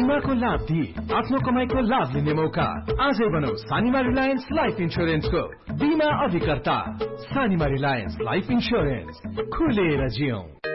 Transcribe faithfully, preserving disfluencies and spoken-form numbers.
बीमाको लाभ दिई आफ्नो कमाईको लाभ लिने मौका। आजै बनाऊ सानिमा रिलायन्स लाइफ इन्स्योरेन्सको बीमा अधिकर्ता। सानिमा रिलायन्स लाइफ इन्स्योरेन्स, खुलेर जियौं।